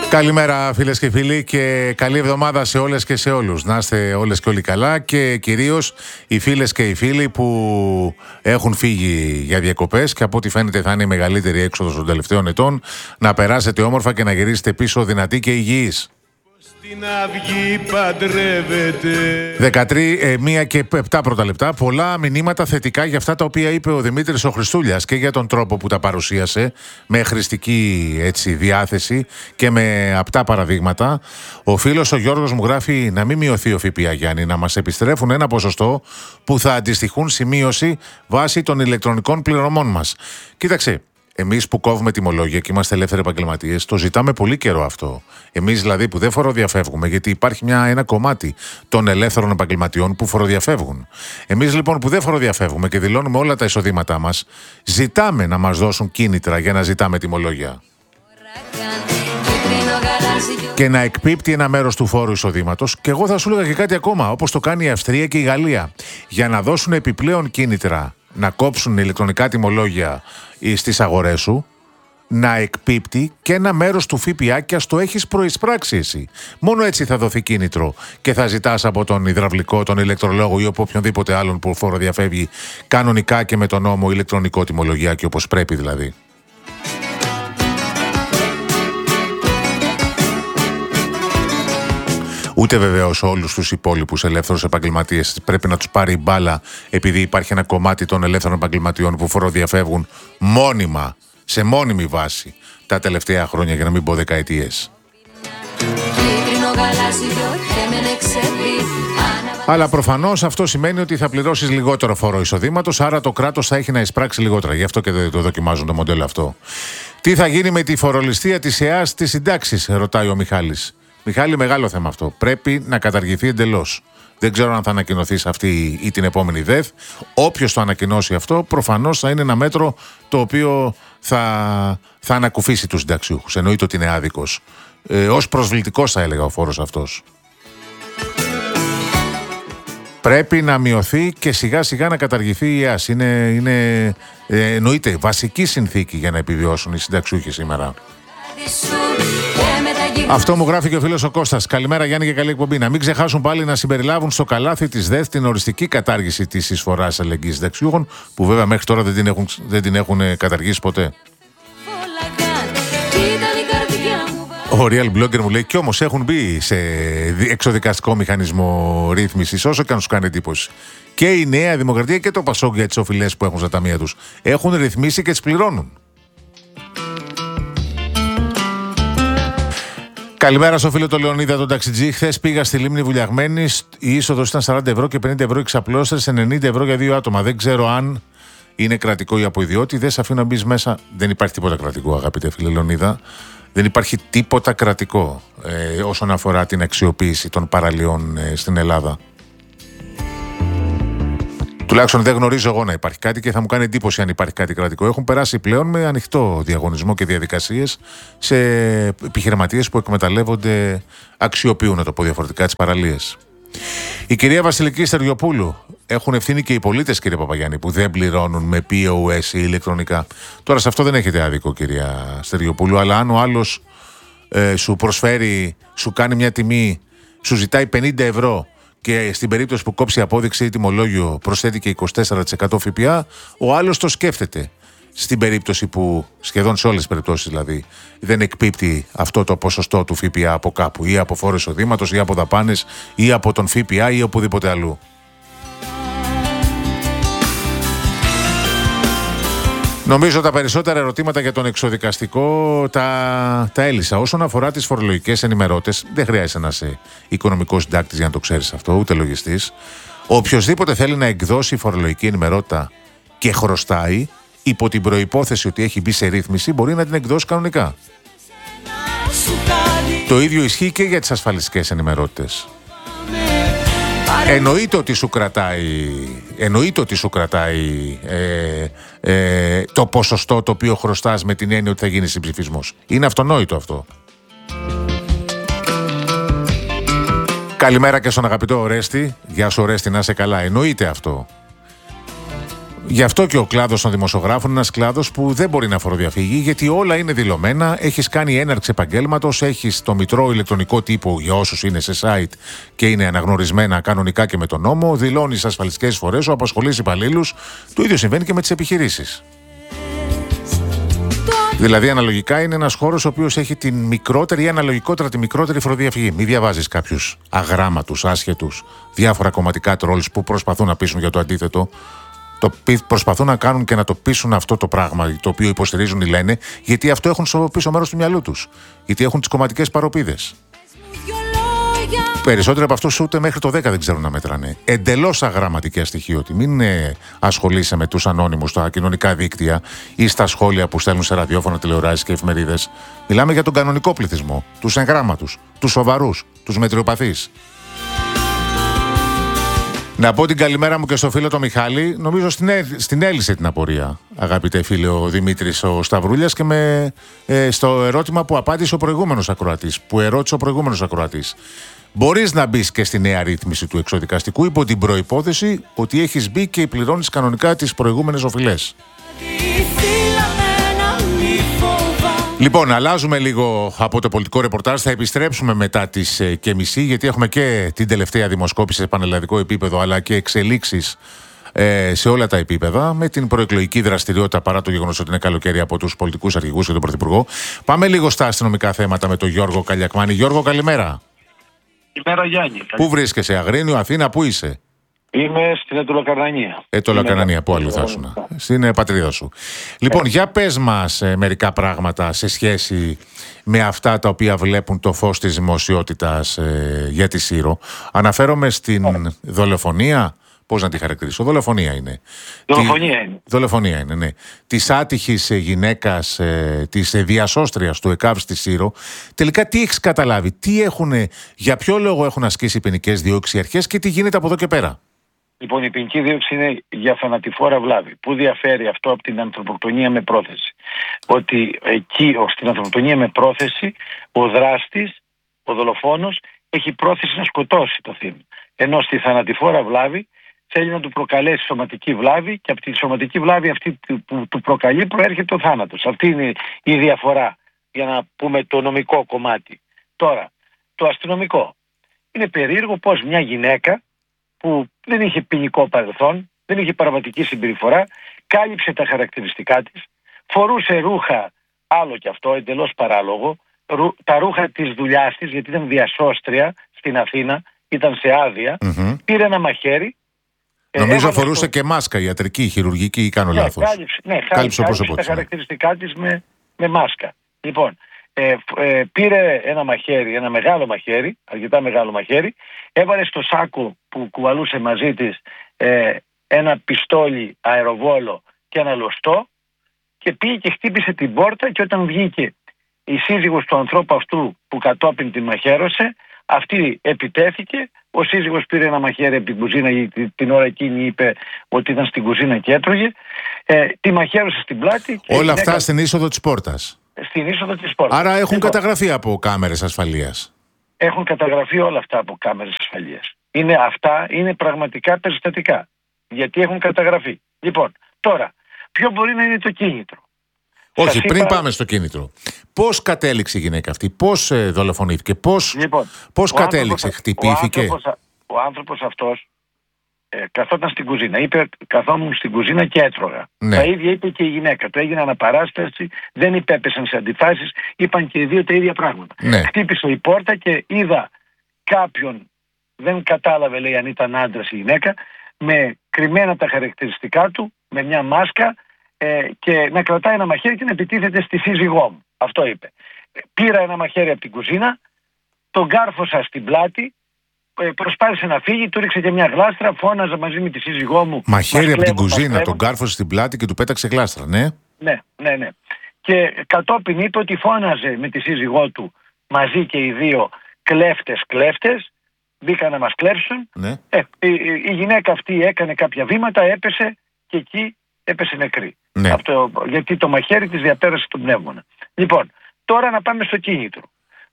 Καλημέρα φίλες και φίλοι και καλή εβδομάδα σε όλες και σε όλους. Να είστε όλες και όλοι καλά και κυρίως οι φίλες και οι φίλοι που έχουν φύγει για διακοπές και από ό,τι φαίνεται θα είναι η μεγαλύτερη έξοδος των τελευταίων ετών, να περάσετε όμορφα και να γυρίσετε πίσω δυνατοί και υγιείς. Στην αυγή παντρεύεται. 1 και 7 πρώτα λεπτά. Πολλά μηνύματα θετικά για αυτά τα οποία είπε ο Δημήτρης ο Χριστούλιας και για τον τρόπο που τα παρουσίασε, με χρηστική διάθεση και με απτά παραδείγματα. Ο φίλος ο Γιώργος μου γράφει να μην μειωθεί ο ΦΠΑ, Γιάννη, να μας επιστρέφουν ένα ποσοστό που θα αντιστοιχούν σημείωση βάσει των ηλεκτρονικών πληρωμών μας. Κοίταξε. Εμείς που κόβουμε τιμολόγια και είμαστε ελεύθεροι επαγγελματίες, το ζητάμε πολύ καιρό αυτό. Εμείς δηλαδή που δεν φοροδιαφεύγουμε, γιατί υπάρχει ένα κομμάτι των ελεύθερων επαγγελματιών που φοροδιαφεύγουν. Εμείς λοιπόν που δεν φοροδιαφεύγουμε και δηλώνουμε όλα τα εισοδήματά μας, ζητάμε να μας δώσουν κίνητρα για να ζητάμε τιμολόγια. Και να εκπίπτει ένα μέρος του φόρου εισοδήματος. Και εγώ θα σου έλεγα και κάτι ακόμα, όπως το κάνει η Αυστρία και η Γαλλία, για να δώσουν επιπλέον κίνητρα να κόψουν ηλεκτρονικά τιμολόγια στις αγορές σου, να εκπίπτει και ένα μέρος του ΦΠΑ και ας το έχεις προεισπράξει εσύ. Μόνο έτσι θα δοθεί κίνητρο και θα ζητάς από τον υδραυλικό, τον ηλεκτρολόγο ή από οποιονδήποτε άλλον που φοροδιαφεύγει κανονικά και με τον νόμο ηλεκτρονικό τιμολογιάκι όπως πρέπει δηλαδή. Ούτε βεβαίως όλους τους υπόλοιπους ελεύθερους επαγγελματίες πρέπει να τους πάρει η μπάλα επειδή υπάρχει ένα κομμάτι των ελεύθερων επαγγελματιών που φοροδιαφεύγουν μόνιμα, σε μόνιμη βάση τα τελευταία χρόνια, για να μην πω δεκαετίες. Αλλά προφανώς αυτό σημαίνει ότι θα πληρώσεις λιγότερο φόρο εισοδήματος, άρα το κράτος θα έχει να εισπράξει λιγότερα. Γι' αυτό και το δοκιμάζουν το μοντέλο αυτό. Τι θα γίνει με τη φορολιστία της ΕΑ στις συντάξεις, ρωτάει ο Μιχάλης. Μιχάλη, μεγάλο θέμα αυτό. Πρέπει να καταργηθεί εντελώς. Δεν ξέρω αν θα ανακοινωθεί σε αυτή ή την επόμενη ΔΕΘ. Όποιος το ανακοινώσει αυτό, προφανώς θα είναι ένα μέτρο το οποίο θα ανακουφίσει τους συνταξιούχους. Εννοείται ότι είναι άδικος. Ως προσβλητικός θα έλεγα ο φόρος αυτός. Πρέπει να μειωθεί και σιγά σιγά να καταργηθεί η ΕΑΣ. Είναι εννοείται βασική συνθήκη για να επιβιώσουν οι συνταξιούχοι σήμερα. Αυτό μου γράφει και ο φίλος ο Κώστας. Καλημέρα Γιάννη και καλή εκπομπή. Να μην ξεχάσουν πάλι να συμπεριλάβουν στο καλάθι της ΔΕΘ την οριστική κατάργηση της εισφοράς αλληλεγγύης συνταξιούχων, που βέβαια μέχρι τώρα δεν την έχουν καταργήσει ποτέ. Ο Real Blogger μου λέει: κι όμως έχουν μπει σε εξοδικαστικό μηχανισμό ρύθμισης, όσο και αν σου κάνει εντύπωση. Και η Νέα Δημοκρατία και το Πασόκ για τις οφειλές που έχουν στα ταμεία τους έχουν ρυθμίσει και τις πληρώνουν. Καλημέρα στο φίλο τον Λεωνίδα τον ταξιτζή. Χθες πήγα στη Λίμνη Βουλιαγμένη. Η είσοδος ήταν 40 ευρώ και 50 ευρώ εξαπλώστερες, 90 ευρώ για 2 άτομα. Δεν ξέρω αν είναι κρατικό ή από ιδιώτη. Δεν σε αφήνω να μπει μέσα. Δεν υπάρχει τίποτα κρατικό, αγαπητέ φίλε Λεωνίδα. Δεν υπάρχει τίποτα κρατικό όσον αφορά την αξιοποίηση των παραλιών στην Ελλάδα. Τουλάχιστον δεν γνωρίζω εγώ να υπάρχει κάτι και θα μου κάνει εντύπωση αν υπάρχει κάτι κρατικό. Έχουν περάσει πλέον με ανοιχτό διαγωνισμό και διαδικασίες σε επιχειρηματίες που εκμεταλλεύονται, αξιοποιούν, να το πω διαφορετικά, τις παραλίες. Η κυρία Βασιλική Στεριοπούλου. Έχουν ευθύνη και οι πολίτες, κύριε Παπαγιάννη, που δεν πληρώνουν με POS ή ηλεκτρονικά. Τώρα σε αυτό δεν έχετε άδικο, κυρία Στεριοπούλου, αλλά αν ο άλλος σου προσφέρει, σου κάνει μια τιμή, σου ζητάει 50 ευρώ. Και στην περίπτωση που κόψει απόδειξη ή τιμολόγιο προσθέτει και 24% ΦΠΑ, ο άλλος το σκέφτεται. Στην περίπτωση που, σχεδόν σε όλες τις περιπτώσεις δηλαδή, δεν εκπίπτει αυτό το ποσοστό του ΦΠΑ από κάπου, ή από φόρο εισοδήματος, ή από δαπάνες, ή από τον ΦΠΑ, ή οπουδήποτε αλλού. Νομίζω τα περισσότερα ερωτήματα για τον εξοδικαστικό τα έλυσα. Όσον αφορά τις φορολογικές ενημερώτες, δεν χρειάζεται να είσαι οικονομικός συντάκτης για να το ξέρεις αυτό, ούτε λογιστής. Οποιοςδήποτε θέλει να εκδώσει φορολογική ενημερότητα και χρωστάει, υπό την προϋπόθεση ότι έχει μπει σε ρύθμιση, μπορεί να την εκδώσει κανονικά. Το ίδιο ισχύει και για τις ασφαλιστικές ενημερώτες. Εννοείται ότι σου κρατάει το ποσοστό το οποίο χρωστάς, με την έννοια ότι θα γίνει συμψηφισμός. Είναι αυτονόητο αυτό. Καλημέρα και στον αγαπητό Ορέστη. Γεια σου Ορέστη, να είσαι καλά. Εννοείται αυτό. Γι' αυτό και ο κλάδος των δημοσιογράφων είναι ένας κλάδος που δεν μπορεί να φοροδιαφύγει, γιατί όλα είναι δηλωμένα. Έχεις κάνει έναρξη επαγγέλματος, έχεις το μητρό ηλεκτρονικό τύπο για όσους είναι σε site και είναι αναγνωρισμένα κανονικά και με τον νόμο. Δηλώνεις ασφαλιστικές εισφορές σου, απασχολείς υπαλλήλους. Το ίδιο συμβαίνει και με τις επιχειρήσεις. Δηλαδή, αναλογικά είναι ένας χώρος ο οποίος έχει την μικρότερη ή αναλογικότερα τη μικρότερη φοροδιαφυγή. Μην διαβάζεις κάποιους αγράμματους, άσχετους, διάφορα κομματικά τρόλς που προσπαθούν να πείσουν για το αντίθετο. Προσπαθούν να κάνουν και να το πείσουν αυτό το πράγμα, το οποίο υποστηρίζουν ή λένε, γιατί αυτό έχουν στο πίσω μέρος του μυαλού τους. Γιατί έχουν τις κομματικές παροπίδες. Περισσότεροι από αυτούς ούτε μέχρι το 10 δεν ξέρουν να μετράνε. Εντελώς αγραμματικά στοιχεία. Ότι μην ασχολείσαι με τους ανώνυμους στα κοινωνικά δίκτυα ή στα σχόλια που στέλνουν σε ραδιόφωνα, τηλεοράσεις και εφημερίδες. Μιλάμε για τον κανονικό πληθυσμό, τους εγγράμματους, τους σοβαρούς, τους μετριοπαθείς. Να πω την καλημέρα μου και στο φίλο τον Μιχάλη. Νομίζω στην έλυσε την απορία, αγαπητέ φίλε, ο Δημήτρης ο Σταυρούλιας, και στο ερώτημα που απάντησε ο προηγούμενος ακροατής, που ερώτησε ο προηγούμενος ακροατής. Μπορείς να μπεις και στη νέα ρύθμιση του εξωδικαστικού υπό την προϋπόθεση ότι έχεις μπει και πληρώνεις κανονικά τις προηγούμενες οφειλές. Λοιπόν, αλλάζουμε λίγο από το πολιτικό ρεπορτάζ. Θα επιστρέψουμε μετά τις και μισή, γιατί έχουμε και την τελευταία δημοσκόπηση σε πανελλαδικό επίπεδο, αλλά και εξελίξεις σε όλα τα επίπεδα, με την προεκλογική δραστηριότητα, παρά το γεγονός ότι είναι καλοκαίρι, από τους πολιτικούς αρχηγούς και τον Πρωθυπουργό. Πάμε λίγο στα αστυνομικά θέματα με τον Γιώργο Καλιακμάνη. Γιώργο, καλημέρα. Καλημέρα, Γιάννη. Πού βρίσκεσαι, Αγρίνιο, Αθήνα, πού είσαι? Είμαι στην Αιτωλοκαρνανία. Αιτωλοκαρνανία, πού αλλού θα ήσουν? Στην πατρίδα σου. Λοιπόν, για πες μας μερικά πράγματα σε σχέση με αυτά τα οποία βλέπουν το φως της δημοσιότητας για τη Σύρο. Αναφέρομαι στην δολοφονία. Πώς να τη χαρακτηρίσω? Δολοφονία είναι. Δολοφονία είναι, ναι. Της άτυχης γυναίκας, της διασώστριας του ΕΚΑΒ στη Σύρο. Τελικά τι έχεις καταλάβει? Για ποιο λόγο έχουν ασκήσει ποινικές διώξεις οι αρχές και τι γίνεται από εδώ και πέρα? Λοιπόν, η ποινική δίωξη είναι για θανατηφόρα βλάβη. Πού διαφέρει αυτό από την ανθρωποκτονία με πρόθεση? Ότι εκεί, στην ανθρωποκτονία με πρόθεση, ο δράστης, ο δολοφόνος, έχει πρόθεση να σκοτώσει το θύμα. Ενώ στη θανατηφόρα βλάβη θέλει να του προκαλέσει σωματική βλάβη, και από τη σωματική βλάβη αυτή που του προκαλεί προέρχεται ο θάνατος. Αυτή είναι η διαφορά, για να πούμε το νομικό κομμάτι. Τώρα, το αστυνομικό. Είναι περίεργο πως μια γυναίκα που δεν είχε ποινικό παρελθόν, δεν είχε παραβατική συμπεριφορά, κάλυψε τα χαρακτηριστικά της, φορούσε ρούχα, άλλο κι αυτό, εντελώς παράλογο, τα ρούχα της δουλειάς της, γιατί ήταν διασώστρια στην Αθήνα, ήταν σε άδεια, πήρε ένα μαχαίρι. Νομίζω φορούσε και μάσκα ιατρική, χειρουργική, ή κάνω λάθος? Κάλυψε τα χαρακτηριστικά της με μάσκα. Λοιπόν, πήρε ένα μαχαίρι, ένα μεγάλο μαχαίρι, αρκετά μεγάλο μαχαίρι, έβαλε στο σάκο που κουβαλούσε μαζί της ένα πιστόλι αεροβόλο και ένα λωστό, και πήγε και χτύπησε την πόρτα, και όταν βγήκε η σύζυγος του ανθρώπου αυτού που κατόπιν την μαχαίρωσε, αυτή επιτέθηκε. Ο σύζυγος πήρε ένα μαχαίρι από την κουζίνα, γιατί την ώρα εκείνη είπε ότι ήταν στην κουζίνα και έτρωγε. Τη μαχαίρωσε στην πλάτη. Όλα αυτά στην είσοδο της πόρτας. Στην είσοδο της πόρτας. Άρα έχουν καταγραφεί από κάμερες ασφαλείας. Έχουν καταγραφεί όλα αυτά από κάμερες ασφαλείας. Αυτά είναι πραγματικά περιστατικά. Γιατί έχουν καταγραφεί. Λοιπόν, τώρα, ποιο μπορεί να είναι το κίνητρο? Όχι, πριν πάμε στο κίνητρο. Πώς κατέληξε η γυναίκα αυτή, πώς δολοφονήθηκε, πώς κατέληξε, χτυπήθηκε? Ο άνθρωπος αυτός καθόταν στην κουζίνα. Είπε, καθόμουν στην κουζίνα και έτρωγα. Ναι. Τα ίδια είπε και η γυναίκα. Το έγινε αναπαράσταση, δεν υπέπεσαν σε αντιφάσεις, είπαν και οι δύο τα ίδια πράγματα. Ναι. Χτύπησε η πόρτα και είδα κάποιον, δεν κατάλαβε, λέει, αν ήταν άντρας ή γυναίκα, με κρυμμένα τα χαρακτηριστικά του, με μια μάσκα, και να κρατάει ένα μαχαίρι και να επιτίθεται στη σύζυγό μου. Αυτό είπε. Πήρα ένα μαχαίρι από την κουζίνα, τον κάρφωσα στην πλάτη, προσπάθησε να φύγει, του ρίξε και μια γλάστρα, φώναζα μαζί με τη σύζυγό μου. Μαχαίρι από την κουζίνα, τον κάρφωσε στην πλάτη και του πέταξε γλάστρα, ναι. Ναι. Και κατόπιν είπε ότι φώναζε με τη σύζυγό του, μαζί και οι δύο, κλέφτες, μπήκαν να μας κλέψουν. Ναι. Η γυναίκα αυτή έκανε κάποια βήματα, έπεσε και εκεί έπεσε νεκρή. Ναι. Γιατί το μαχαίρι της διαπέρασε τον πνεύμονα. Λοιπόν, τώρα να πάμε στο κίνητρο.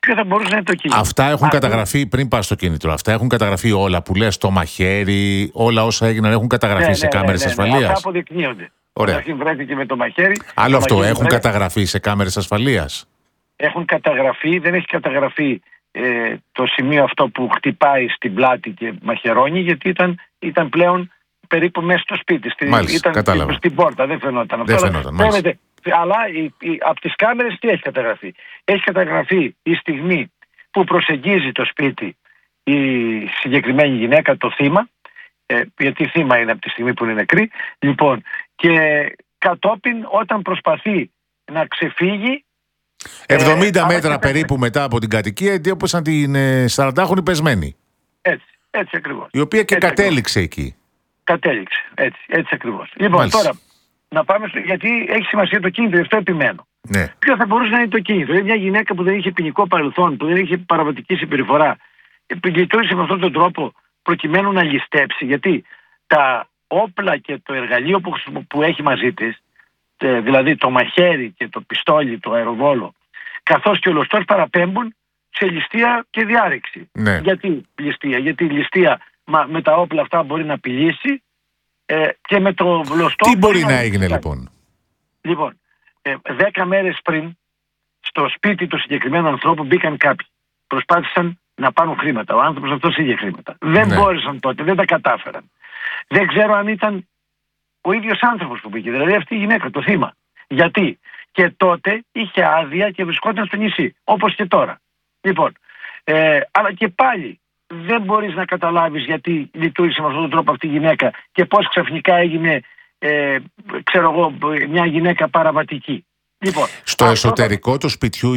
ποιο θα μπορούσε να είναι το κίνητρο. Αυτά έχουν καταγραφεί, πριν πας στο κίνητρο, αυτά έχουν καταγραφεί όλα που λες, το μαχαίρι, όλα όσα έγιναν έχουν καταγραφεί σε κάμερες ασφαλείας. Αυτά αποδεικνύονται. Καταρχήν βρέθηκε με το μαχαίρι. Άλλο αυτό, έχουν καταγραφεί σε κάμερες ασφαλείας. Έχουν καταγραφεί, δεν έχει καταγραφεί το σημείο αυτό που χτυπάει στην πλάτη και μαχαιρώνει, γιατί ήταν πλέον περίπου μέσα στο σπίτι. Ήταν στην πόρτα, δεν φαινόταν. Αλλά από τις κάμερες τι έχει καταγραφεί? Έχει καταγραφεί η στιγμή που προσεγγίζει το σπίτι η συγκεκριμένη γυναίκα, το θύμα, γιατί θύμα είναι από τη στιγμή που είναι νεκρή, λοιπόν, και κατόπιν όταν προσπαθεί να ξεφύγει 70 μέτρα περίπου μετά από την κατοικία, εντύπωσαν την 40χρονη πεσμένη. Έτσι ακριβώς. Η οποία και κατέληξε εκεί. Κατέληξε, έτσι ακριβώς. Λοιπόν, τώρα να πάμε γιατί έχει σημασία το κίνητρο, γι' αυτό επιμένω. Ναι. Ποιο θα μπορούσε να είναι το κίνητρο? Είναι μια γυναίκα που δεν είχε ποινικό παρελθόν, που δεν είχε παραβατική συμπεριφορά. Λειτουργήσε με αυτόν τον τρόπο προκειμένου να ληστέψει, γιατί τα όπλα και το εργαλείο που έχει μαζί της, δηλαδή το μαχαίρι και το πιστόλι, το αεροβόλο, καθώς και ο λωστός, παραπέμπουν σε ληστεία και διάρρηξη. Ναι. Γιατί ληστεία? Γιατί η ληστεία με τα όπλα αυτά μπορεί να απειλήσει και με το λωστό. Τι μπορεί να έγινε λοιπόν? Λοιπόν, 10 μέρες πριν στο σπίτι του συγκεκριμένου ανθρώπου μπήκαν κάποιοι. Προσπάθησαν να πάρουν χρήματα. Ο άνθρωπος αυτός είχε χρήματα. Δεν μπόρεσαν τότε, δεν τα κατάφεραν. Δεν ξέρω αν ήταν ο ίδιος άνθρωπος που μπήκε, δηλαδή αυτή η γυναίκα, το θύμα. Γιατί? Και τότε είχε άδεια και βρισκόταν στο νησί, όπως και τώρα. Λοιπόν, αλλά και πάλι δεν μπορείς να καταλάβεις γιατί λειτουργήσε με αυτόν τον τρόπο αυτή η γυναίκα και πώς ξαφνικά έγινε, ξέρω εγώ, μια γυναίκα παραβατική. Λοιπόν, στο εσωτερικό του σπιτιού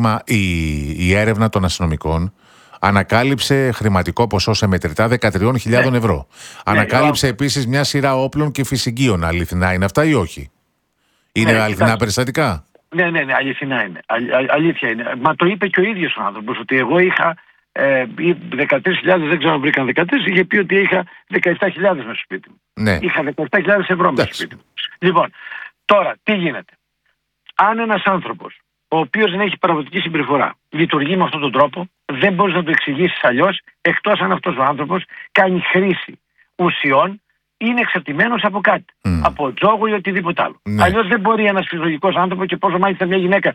η έρευνα των αστυνομικών ανακάλυψε χρηματικό ποσό σε μετρητά 13.000 ευρώ. Ανακάλυψε επίσης μια σειρά όπλων και φυσικίων. Αληθινά είναι αυτά ή όχι? Είναι αληθινά περιστατικά? Ναι, αληθινά είναι. Αλήθεια είναι. Μα το είπε και ο ίδιος ο άνθρωπος, ότι εγώ είχα 13.000, δεν ξέρω αν βρήκαν 13, είχε πει ότι είχα 17.000 μέσα στο σπίτι μου. Ναι. Είχα 17.000 ευρώ μέσα στο σπίτι μου. Λοιπόν, τώρα τι γίνεται? Αν ένας άνθρωπος, ο οποίος δεν έχει παραβατική συμπεριφορά, λειτουργεί με αυτόν τον τρόπο, δεν μπορείς να το εξηγήσεις αλλιώς, εκτός αν αυτός ο άνθρωπος κάνει χρήση ουσιών, είναι εξαρτημένος από κάτι. Από τζόγο ή οτιδήποτε άλλο. Ναι. Αλλιώς δεν μπορεί ένας φυσιολογικός άνθρωπος, και πόσο μάλιστα μια γυναίκα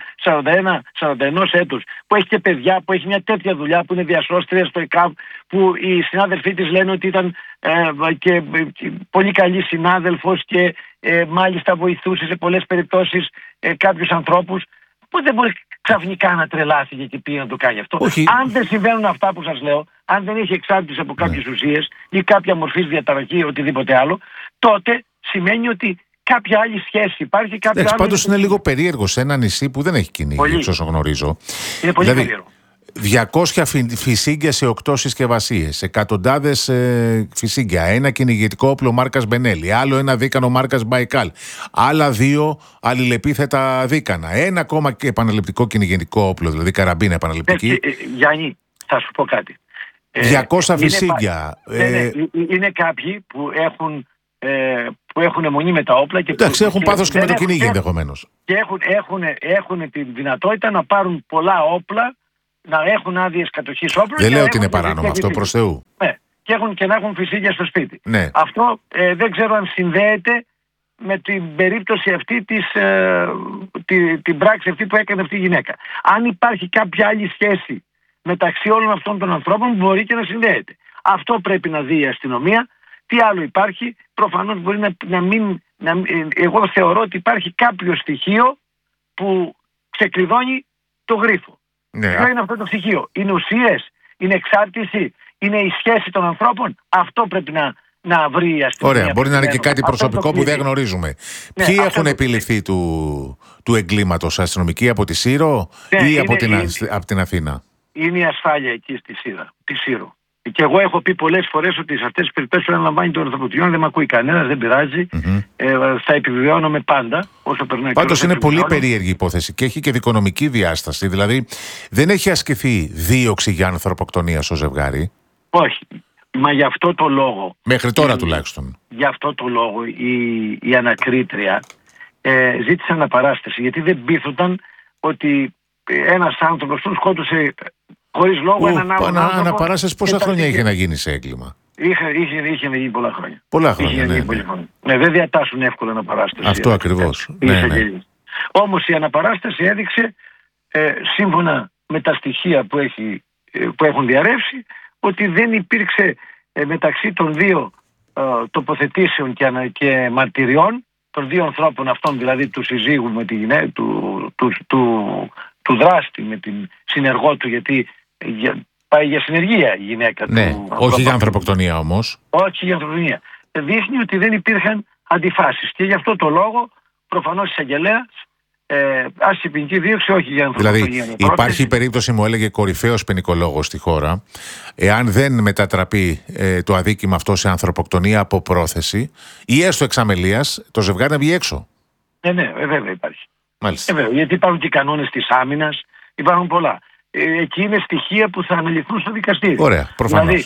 41 έτους, που έχει και παιδιά, που έχει μια τέτοια δουλειά, που είναι διασώστρια στο ΕΚΑΒ, που οι συνάδελφοί της λένε ότι ήταν και πολύ καλή συνάδελφος και μάλιστα βοηθούσε σε πολλές περιπτώσεις κάποιους ανθρώπους, που δεν μπορεί ξαφνικά να τρελάθηκε και πει να το κάνει αυτό. Όχι. Αν δεν συμβαίνουν αυτά που σας λέω, αν δεν έχει εξάρτηση από κάποιες ουσίες ή κάποια μορφή διαταραχή ή οτιδήποτε άλλο, τότε σημαίνει ότι κάποια άλλη σχέση υπάρχει. Πάντως είναι λίγο περίεργο σε ένα νησί που δεν έχει κυνήγι, εξ όσων γνωρίζω. Είναι πολύ περίεργο. 200 φυσίγγια σε 8 συσκευασίες, εκατοντάδες φυσίγγια, ένα κυνηγητικό όπλο μάρκας Μπενέλη, άλλο ένα δίκανο μάρκας Μπαϊκάλ, άλλα 2 αλληλεπίθετα δίκανα, ένα ακόμα και επαναληπτικό κυνηγητικό όπλο, δηλαδή καραμπίνα επαναληπτική. Γιάννη, θα σου πω κάτι. 200 φυσίγγια. Είναι κάποιοι που έχουν αιμονή με τα όπλα και εντάξει, έχουν πάθος και με το κυνήγι ενδεχομένως. Και έχουν τη δυνατότητα να πάρουν πολλά όπλα, να έχουν άδειες κατοχής όπλων. Δεν λέω ότι είναι παράνομο αυτό, προς Θεού. Ναι, και να έχουν φυσίγγια στο σπίτι. Ναι. Αυτό δεν ξέρω αν συνδέεται με την περίπτωση αυτή την πράξη αυτή που έκανε αυτή η γυναίκα. Αν υπάρχει κάποια άλλη σχέση μεταξύ όλων αυτών των ανθρώπων, μπορεί και να συνδέεται. Αυτό πρέπει να δει η αστυνομία. Τι άλλο υπάρχει? Προφανώς μπορεί να μην... εγώ θεωρώ ότι υπάρχει κάποιο στοιχείο που ξεκλειδώνει το γρίφο. Ναι. Ποιο είναι αυτό το στοιχείο? Είναι ουσίες? Είναι εξάρτηση? Είναι η σχέση των ανθρώπων? Αυτό πρέπει να βρει η αστυνομία. Ωραία, μπορεί να είναι και κάτι προσωπικό που δεν γνωρίζουμε. Ναι, ποιοι έχουν επιληφθεί του εγκλήματος, αστυνομικοί από τη Σύρο ή από την Αθήνα? Είναι η ασφάλεια εκεί στη Σύρο. Και εγώ έχω πει πολλές φορές ότι σε αυτές τις περιπτώσεις όταν λαμβάνει το ορθοποτιόν δεν με ακούει κανένας, δεν πειράζει. Θα επιβεβαιώνομαι πάντα όσο περνάει. Πάντως είναι πολύ περίεργη υπόθεση και έχει και δικονομική διάσταση. Δηλαδή δεν έχει ασκηθεί δίωξη για ανθρωποκτονία στο ζευγάρι. Όχι. Μα γι' αυτό το λόγο. Μέχρι τώρα τουλάχιστον. Γι' αυτό το λόγο η ανακρίτρια ζήτησε αναπαράσταση, γιατί δεν πείθονταν ότι ένας άνθρωπος τον σκότωσε χωρίς λόγο έναν άλλον άνθρωπο. Αναπαράσταση πόσα χρόνια είχε να γίνει σε έγκλημα? Είχε να γίνει πολλά χρόνια. Πολλά χρόνια, ναι. Δεν διατάσσουν εύκολα αναπαράσταση. Αυτό ακριβώς. Ναι. Όμως η αναπαράσταση έδειξε, σύμφωνα με τα στοιχεία που έχουν διαρρεύσει, ότι δεν υπήρξε μεταξύ των δύο τοποθετήσεων και μαρτυριών των δύο ανθρώπων αυτών, δηλαδή του συζύγου με τη γυναίκα, του δράστη με την συνεργό του, γιατί πάει για συνεργεία η γυναίκα του. Όχι για ανθρωποκτονία όμως. Όχι για ανθρωποκτονία. Δείχνει ότι δεν υπήρχαν αντιφάσεις και γι' αυτό το λόγο προφανώς η εισαγγελέας άσκησε ποινική δίωξη, όχι για ανθρωποκτονία. Δηλαδή υπάρχει περίπτωση, μου έλεγε κορυφαίος ποινικολόγος στη χώρα, εάν δεν μετατραπεί το αδίκημα αυτό σε ανθρωποκτονία από πρόθεση ή έστω εξαμελίας, το ζευγάρι να βγει έξω. Ναι, βέβαια υπάρχει. Βέβαια, γιατί υπάρχουν και οι κανόνες της άμυνας, υπάρχουν πολλά. Εκεί είναι στοιχεία που θα αναλυθούν στο δικαστήριο. Ωραία, προφανώς. Δηλαδή,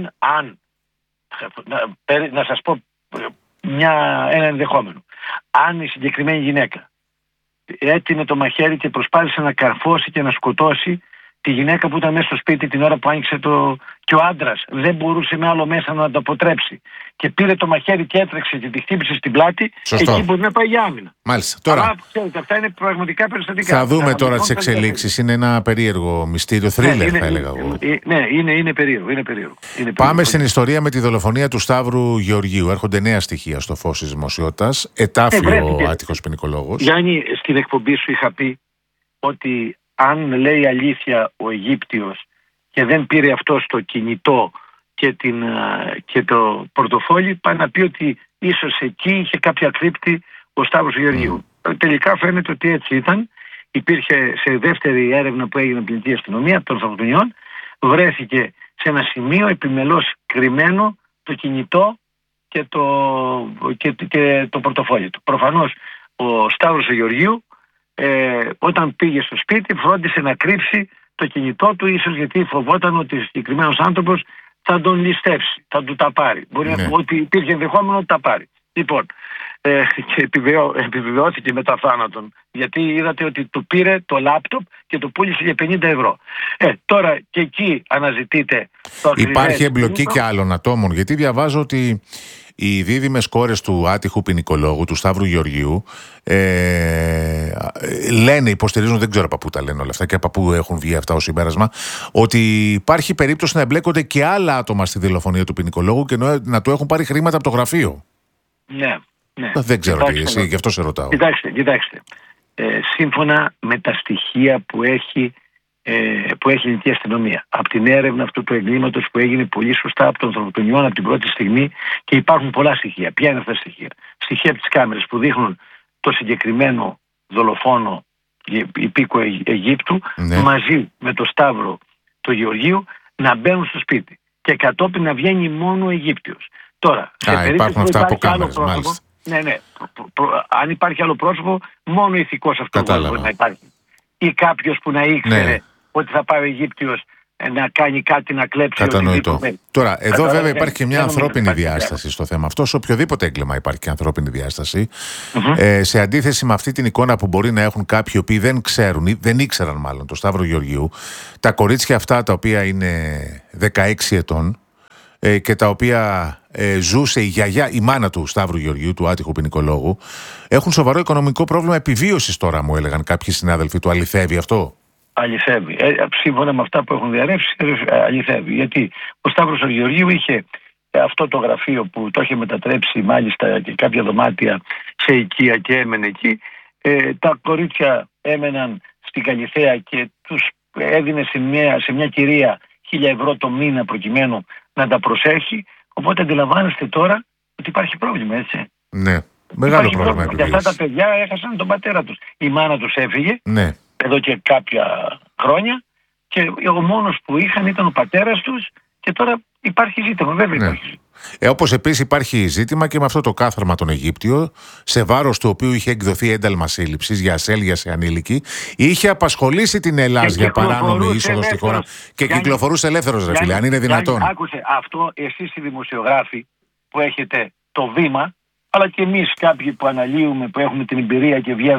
να σας πω ένα ενδεχόμενο. Αν η συγκεκριμένη γυναίκα έτεινε το μαχαίρι και προσπάθησε να καρφώσει και να σκοτώσει τη γυναίκα που ήταν μέσα στο σπίτι την ώρα που άνοιξε και ο άντρας δεν μπορούσε με άλλο μέσα να το αποτρέψει και πήρε το μαχαίρι και έτρεξε και τη χτύπησε στην πλάτη, σωστό, εκεί μπορεί να πάει για άμυνα. Μάλιστα. Τώρα, αλλά ξέρετε, αυτά είναι πραγματικά περιστατικά. Θα δούμε τώρα τις εξελίξεις. Είναι ένα περίεργο μυστήριο, θρίλερ θα έλεγα εγώ. Ναι, είναι περίεργο. Πάμε στην ιστορία με τη δολοφονία του Σταύρου Γεωργίου. Έρχονται νέα στοιχεία στο φως της δημοσιότητας. Ετάφιο ο άτυχος ποινικολόγος. Γιάννη, στην εκπομπή σου είχα πει ότι αν λέει αλήθεια ο Αιγύπτιος και δεν πήρε αυτό στο κινητό και το πορτοφόλι, πάει να πει ότι ίσως εκεί είχε κάποια κρύπτη ο Σταύρος Γεωργίου. Τελικά φαίνεται ότι έτσι ήταν. Υπήρχε σε δεύτερη έρευνα που έγινε από την Ελληνική Αστυνομία των Ανθρωποκτονιών, βρέθηκε σε ένα σημείο επιμελώς κρυμμένο το κινητό και το πορτοφόλι του. Προφανώς ο Σταύρος Γεωργίου όταν πήγε στο σπίτι φρόντισε να κρύψει το κινητό του, ίσως γιατί φοβόταν ότι ο συγκεκριμένος άνθρωπος θα τον ληστεύσει, θα του τα πάρει. Μπορεί να πει ότι υπήρχε ενδεχόμενο ότι τα πάρει. Λοιπόν, και επιβεβαιώθηκε μετά θάνατον, γιατί είδατε ότι του πήρε το λάπτοπ και το πούλησε για 50 ευρώ. Τώρα και εκεί αναζητείτε το ακριβές. Υπάρχει εμπλοκή και άλλων ατόμων, γιατί διαβάζω ότι οι δίδυμες κόρες του άτυχου ποινικολόγου, του Σταύρου Γεωργίου, λένε, υποστηρίζουν, δεν ξέρω από πού τα λένε όλα αυτά και από πού έχουν βγει αυτά ως συμπέρασμα, ότι υπάρχει περίπτωση να εμπλέκονται και άλλα άτομα στη δολοφονία του ποινικολόγου και να του έχουν πάρει χρήματα από το γραφείο. Ναι. Δεν ξέρω τι εσύ, γι' αυτό σε ρωτάω. Κοιτάξτε. Σύμφωνα με τα στοιχεία που έχει η Ελληνική Αστυνομία, από την έρευνα αυτού του εγκλήματος που έγινε πολύ σωστά από των ανθρωποκτονιών από την πρώτη στιγμή, και υπάρχουν πολλά στοιχεία. Ποια είναι αυτά τα στοιχεία? Στοιχεία από τις κάμερες που δείχνουν το συγκεκριμένο δολοφόνο υπήκο Αιγύπτου μαζί με το Σταύρο του Γεωργίου να μπαίνουν στο σπίτι και κατόπιν να βγαίνει μόνο ο Αιγύπτιος. Τώρα, υπάρχουν αυτά από κάμερες, μάλιστα. Ναι. Αν υπάρχει άλλο πρόσωπο, μόνο ηθικός αυτό μπορεί να υπάρχει. Ή κάποιος που να ήξερε ότι θα πάει ο Αιγύπτιος να κάνει κάτι, να κλέψει. Κατανοητό. Τώρα, εδώ βέβαια υπάρχει και μια ανθρώπινη διάσταση στο θέμα αυτό. Σε οποιοδήποτε έγκλημα υπάρχει και ανθρώπινη διάσταση. Σε αντίθεση με αυτή την εικόνα που μπορεί να έχουν κάποιοι οι οποίοι δεν ξέρουν ή δεν ήξεραν μάλλον το Σταύρο Γεωργίου, τα κορίτσια αυτά τα οποία είναι 16 ετών και τα οποία ζούσε η γιαγιά, η μάνα του Σταύρου Γεωργίου, του άτυχου ποινικολόγου, έχουν σοβαρό οικονομικό πρόβλημα επιβίωσης τώρα, μου έλεγαν κάποιοι συνάδελφοι του. Αληθεύει αυτό? Αληθεύει. Σύμφωνα με αυτά που έχουν διαρρεύσει, αληθεύει. Γιατί ο Σταύρος Γεωργίου είχε αυτό το γραφείο που το είχε μετατρέψει μάλιστα και κάποια δωμάτια σε οικία και έμενε εκεί. Τα κορίτσια έμεναν στην Καλιθέα και τους έδινε σε μια κυρία 1.000 ευρώ το μήνα προκειμένου να τα προσέχει. Οπότε αντιλαμβάνεστε τώρα ότι υπάρχει πρόβλημα, έτσι. Ναι, μεγάλο πρόβλημα. Και αυτά τα παιδιά έχασαν τον πατέρα τους. Η μάνα τους έφυγε εδώ και κάποια χρόνια και ο μόνος που είχαν ήταν ο πατέρας τους και τώρα υπάρχει ζήτημα, βέβαια υπάρχει. Όπως επίσης υπάρχει ζήτημα και με αυτό το κάθαρμα τον Αιγύπτιο, σε βάρος του οποίου είχε εκδοθεί ένταλμα σύλληψης για ασέλγεια σε ανήλικη, είχε απασχολήσει την Ελλάς για παράνομη είσοδο στη χώρα και κυκλοφορούσε ελεύθερος, ρε φίλε, αν είναι δυνατόν. Άκουσε αυτό, εσείς οι δημοσιογράφοι που έχετε το βήμα, αλλά και εμείς κάποιοι που αναλύουμε, που έχουμε την εμπειρία και βγαίνουμε,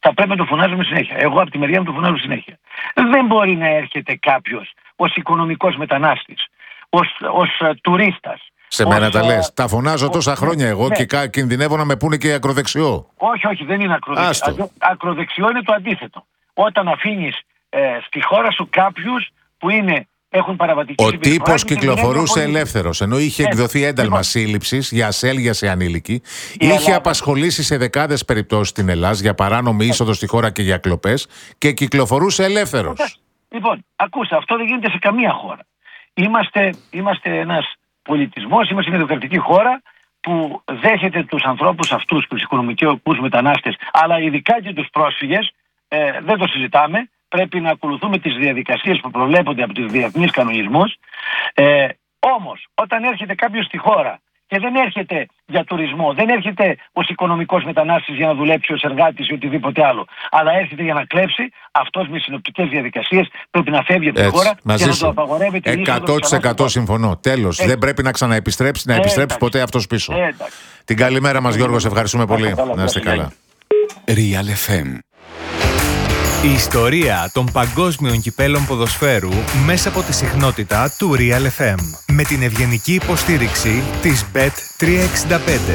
θα πρέπει να το φωνάζουμε συνέχεια. Εγώ από τη μεριά μου το φωνάζω συνέχεια. Δεν μπορεί να έρχεται κάποιος ως οικονομικός μετανάστης, ως τουρίστας. Σε μένα τα λες. Τα φωνάζω τόσα χρόνια εγώ και κινδυνεύω να με πούνε και ακροδεξιό. Όχι, δεν είναι ακροδεξιό. Ακροδεξιό είναι το αντίθετο. Όταν αφήνεις στη χώρα σου κάποιους που έχουν παραβατική συμπεριφορά. Ο τύπος κυκλοφορούσε ελεύθερος, ενώ είχε εκδοθεί ένταλμα σύλληψης για ασέλγεια σε ανήλικη. Είχε απασχολήσει σε δεκάδες περιπτώσεις στην Ελλάδα για παράνομη είσοδο στη χώρα και για κλοπές και κυκλοφορούσε ελεύθερος. Λοιπόν, ακούστε, αυτό δεν γίνεται σε καμία χώρα. Είμαστε ένας πολιτισμός, είμαστε μια δημοκρατική χώρα που δέχεται τους ανθρώπους αυτούς, τους οικονομικούς μετανάστες, αλλά ειδικά και τους πρόσφυγες, δεν το συζητάμε. Πρέπει να ακολουθούμε τις διαδικασίες που προβλέπονται από τους διεθνείς κανονισμούς. Όμως, όταν έρχεται κάποιος στη χώρα και δεν έρχεται για τουρισμό, δεν έρχεται ως οικονομικός μετανάστης για να δουλέψει ως εργάτης ή οτιδήποτε άλλο, αλλά έρχεται για να κλέψει, αυτός με συνοπτικές διαδικασίες πρέπει να φεύγει από τη χώρα και να το απαγορεύεται. 100% συμφωνώ. Τέλος. Δεν πρέπει να ξαναεπιστρέψει, επιστρέψει ποτέ αυτός πίσω. Την καλημέρα μας, Γιώργο, σε ευχαριστούμε πολύ. Να είστε καλά. Real FM. Η ιστορία των παγκόσμιων κυπέλων ποδοσφαίρου μέσα από τη συχνότητα του Real FM. Με την ευγενική υποστήριξη της Bet365.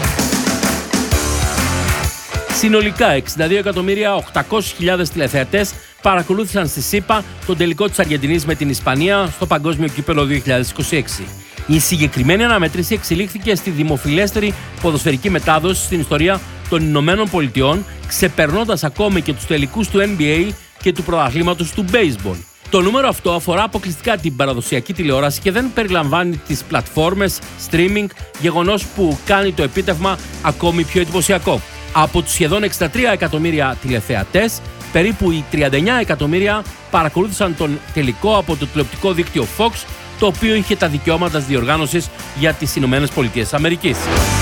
Συνολικά 62.800.000 τηλεθεατές παρακολούθησαν στη ΣΥΠΑ τον τελικό της Αργεντινής με την Ισπανία στο Παγκόσμιο Κύπελλο 2026. Η συγκεκριμένη αναμέτρηση εξελίχθηκε στη δημοφιλέστερη ποδοσφαιρική μετάδοση στην ιστορία των Ηνωμένων Πολιτειών, ξεπερνώντας ακόμη και τους τελικούς του NBA και του πρωταθλήματος του baseball. Το νούμερο αυτό αφορά αποκλειστικά την παραδοσιακή τηλεόραση και δεν περιλαμβάνει τις πλατφόρμες streaming, γεγονός που κάνει το επίτευγμα ακόμη πιο εντυπωσιακό. Από τους σχεδόν 63 εκατομμύρια τηλεθεατές, περίπου οι 39 εκατομμύρια παρακολούθησαν τον τελικό από το τηλεοπτικό δίκτυο Fox, το οποίο είχε τα δικαιώματα της διοργάνωσης για τις Ηνωμένες Πολιτείες Αμερικής.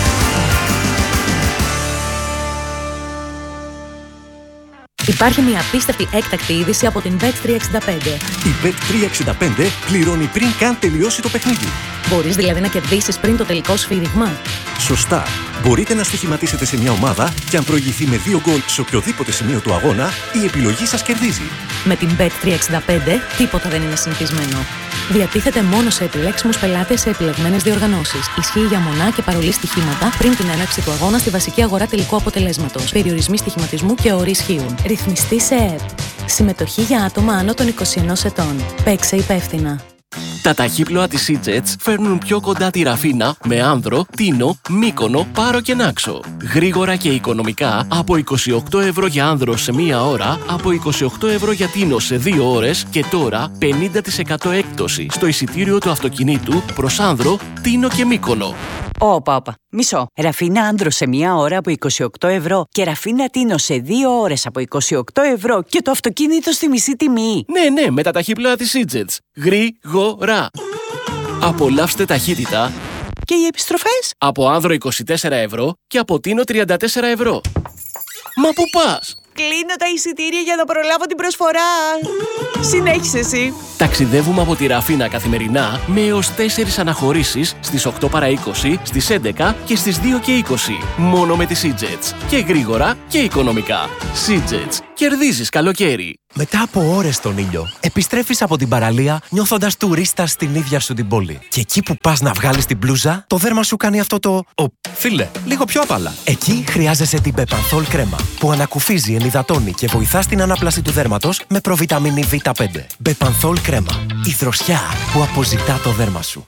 Υπάρχει μια απίστευτη έκτακτη είδηση από την Bet365. Η Bet365 πληρώνει πριν καν τελειώσει το παιχνίδι. Μπορείς δηλαδή να κερδίσεις πριν το τελικό σφύριγμα. Σωστά. Μπορείτε να στοιχηματίσετε σε μια ομάδα και αν προηγηθεί με 2 γκολ σε οποιοδήποτε σημείο του αγώνα, η επιλογή σας κερδίζει. Με την Bet365 τίποτα δεν είναι συνηθισμένο. Διατίθεται μόνο σε επιλέξιμους πελάτες σε επιλεγμένες διοργανώσεις. Ισχύει για μονά και παρολί στοιχήματα πριν την έναρξη του αγώνα στη βασική αγορά τελικού αποτελέσματος. Περιορισμοί στοιχηματισμού και όροι ισχύουν. Ρυθμιστή σε ΕΕΠ. Συμμετοχή για άτομα άνω των 21 ετών. Παίξε υπεύθυνα. Τα ταχύπλοα της Seajets φέρνουν πιο κοντά τη Ραφίνα με Άνδρο, Τίνο, Μύκονο, Πάρο και Νάξο. Γρήγορα και οικονομικά από 28 ευρώ για Άνδρο σε 1 ώρα, από 28 ευρώ για Τίνο σε 2 ώρες και τώρα 50% έκπτωση στο εισιτήριο του αυτοκινήτου προς Άνδρο, Τίνο και Μύκονο. Όπα. Μισό. Ραφίνα Άνδρο σε 1 ώρα από 28 ευρώ και Ραφίνα Τίνο σε 2 ώρες από 28 ευρώ και το αυτοκίνητο στη μισή τιμή. Ναι, με τα ταχύπλοα της Seajets. Γρήγορα. Απολαύστε ταχύτητα. Και οι επιστροφές? Από Άνδρο 24 ευρώ και από Τίνο 34 ευρώ. Μα πού πας? Κλείνω τα εισιτήρια για να προλάβω την προσφορά. Συνέχισε εσύ. Ταξιδεύουμε από τη Ραφίνα καθημερινά με έως 4 αναχωρήσεις στις 8 παρά 20, στις 11 και στις 2 και 20. Μόνο με τη Seajets. Και γρήγορα και οικονομικά. Seajets. Κερδίζεις καλοκαίρι. Μετά από ώρες στον ήλιο, επιστρέφεις από την παραλία νιώθοντας τουρίστας στην ίδια σου την πόλη. Και εκεί που πας να βγάλεις την μπλούζα, το δέρμα σου κάνει αυτό το φίλε, λίγο πιο απαλά. Εκεί χρειάζεσαι την Bepanthol κρέμα, που ανακουφίζει, ενυδατώνει και βοηθά στην ανάπλαση του δέρματος με προβιταμίνη Β5. Bepanthol κρέμα, η δροσιά που αποζητά το δέρμα σου.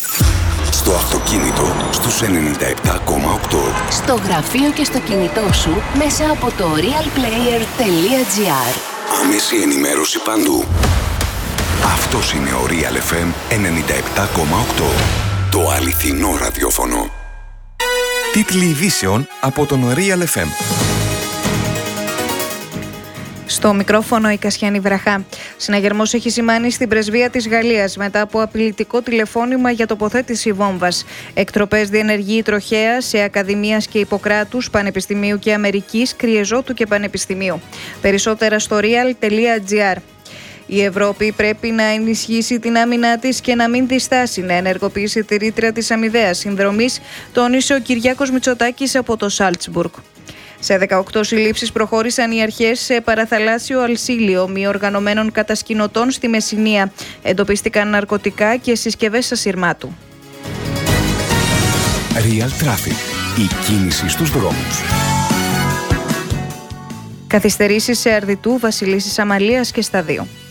Στο αυτοκίνητο στους 97,8. Στο γραφείο και στο κινητό σου μέσα από το realplayer.gr. Άμεση ενημέρωση παντού. Αυτός είναι ο Real FM 97,8. Το αληθινό ραδιόφωνο. Τίτλοι ειδήσεων από τον Real FM. Στο μικρόφωνο η Κασιάνη Βραχά. Συναγερμός έχει σημάνει στην πρεσβεία της Γαλλίας μετά από απειλητικό τηλεφώνημα για τοποθέτηση βόμβας. Εκτροπές διενεργεί η τροχέα σε Ακαδημίας και Ιπποκράτους, Πανεπιστημίου και Αμερικής, Κριεζότου και Πανεπιστημίου. Περισσότερα στο real.gr. Η Ευρώπη πρέπει να ενισχύσει την άμυνά της και να μην διστάσει να ενεργοποιήσει τη ρήτρα της αμοιβαίας συνδρομής, τόνισε ο Κυριάκος Μητσοτάκης από το Σάλτσμπουργκ. Σε 18 συλλήψεις προχώρησαν οι αρχές σε παραθαλάσσιο αλσίλιο μη οργανωμένων κατασκηνωτών στη Μεσσηνία. Εντοπίστηκαν ναρκωτικά και συσκευές ασυρμάτου. Real Traffic. Η κίνηση στους δρόμους. Καθυστερήσεις σε Αρδιτού, Βασιλίσσης Αμαλίας και στα 2.